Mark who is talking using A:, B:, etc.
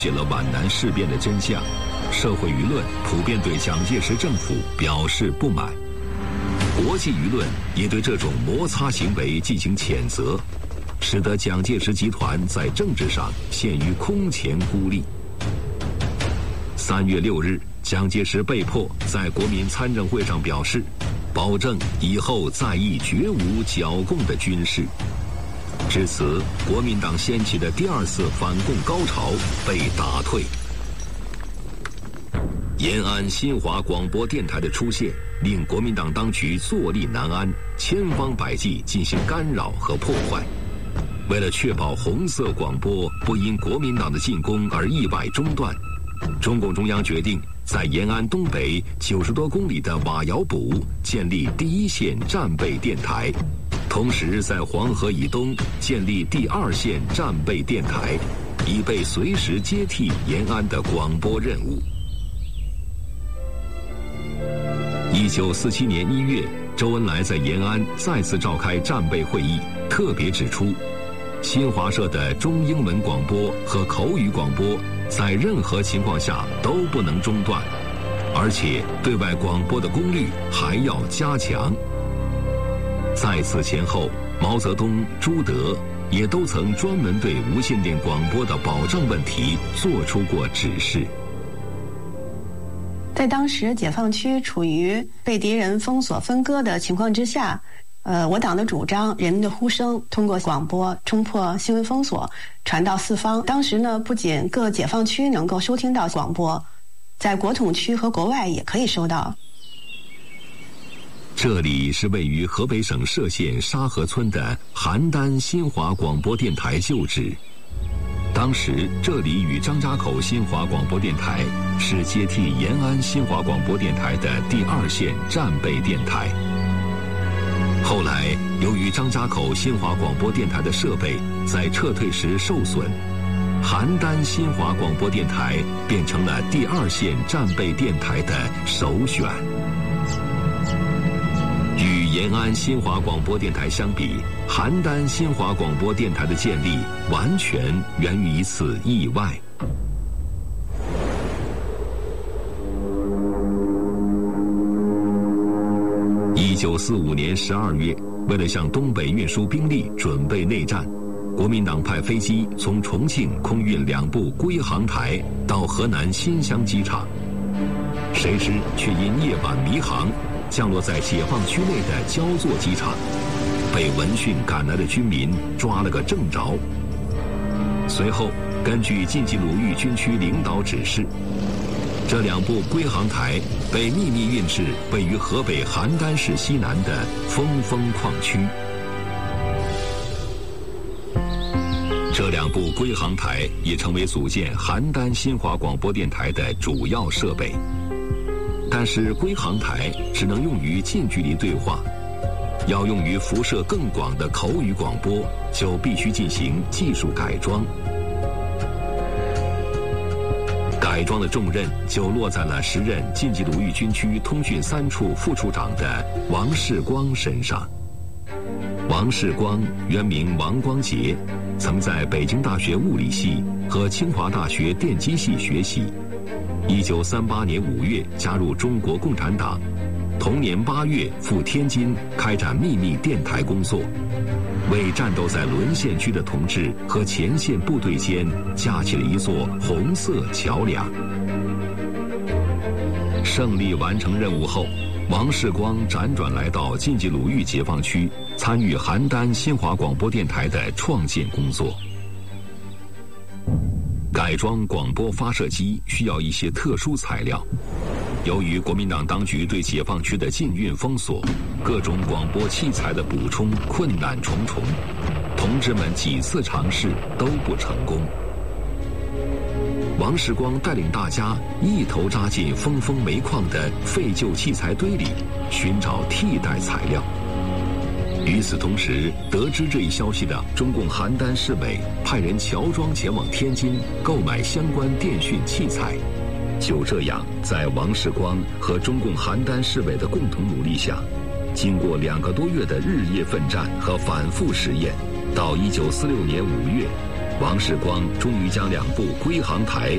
A: 解了皖南事变的真相，社会舆论普遍对蒋介石政府表示不满，国际舆论也对这种摩擦行为进行谴责，使得蒋介石集团在政治上陷于空前孤立。3月6日，蒋介石被迫在国民参政会上表示，保证以后再议绝无剿共的军事。至此，国民党掀起的第2次反共高潮被打退。延安新华广播电台的出现，令国民党当局坐立难安，千方百计进行干扰和破坏。为了确保红色广播不因国民党的进攻而意外中断，中共中央决定在延安东北90多公里的瓦窑堡建立第1线战备电台，同时在黄河以东建立第2线战备电台，以备随时接替延安的广播任务。1947年1月，周恩来在延安再次召开战备会议，特别指出，新华社的中英文广播和口语广播在任何情况下都不能中断，而且对外广播的功率还要加强。在此前后，毛泽东、朱德也都曾专门对无线电广播的保障问题做出过指示。
B: 在当时解放区处于被敌人封锁分割的情况之下，我党的主张，人民的呼声，通过广播冲破新闻封锁，传到四方。当时呢，不仅各解放区能够收听到广播，在国统区和国外也可以收到。
A: 这里是位于河北省涉县沙河村的邯郸新华广播电台旧址。当时这里与张家口新华广播电台是接替延安新华广播电台的第2线战备电台。后来由于张家口新华广播电台的设备在撤退时受损，邯郸新华广播电台变成了第2线战备电台的首选。与延安新华广播电台相比，邯郸新华广播电台的建立完全源于一次意外。1945年12月，为了向东北运输兵力准备内战，国民党派飞机从重庆空运2部归航台到河南新乡机场，谁知却因夜晚迷航，降落在解放区内的焦作机场，被闻讯赶来的军民抓了个正着。随后，根据晋冀鲁豫军区领导指示，这2部归航台被秘密运至位于河北邯郸市西南的峰矿区。这2部归航台也成为组建邯郸新华广播电台的主要设备。但是归航台只能用于近距离对话，要用于辐射更广的口语广播，就必须进行技术改装。改装的重任就落在了时任晋冀鲁豫军区通讯3处副处长的王世光身上。王世光原名王光杰，曾在北京大学物理系和清华大学电机系学习。1938年5月加入中国共产党，同年8月赴天津开展秘密电台工作，为战斗在沦陷区的同志和前线部队间架起了一座红色桥梁。胜利完成任务后，王世光辗转来到晋冀鲁豫解放区，参与邯郸新华广播电台的创建工作。改装广播发射机需要一些特殊材料，由于国民党当局对解放区的禁运封锁，各种广播器材的补充困难重重，同志们几次尝试都不成功。王世光带领大家一头扎进峰煤矿的废旧器材堆里，寻找替代材料。与此同时，得知这一消息的中共邯郸市委派人乔装前往天津购买相关电讯器材。就这样，在王世光和中共邯郸市委的共同努力下，经过2个多月的日夜奋战和反复实验，到1946年5月， 王世光终于将2部归航台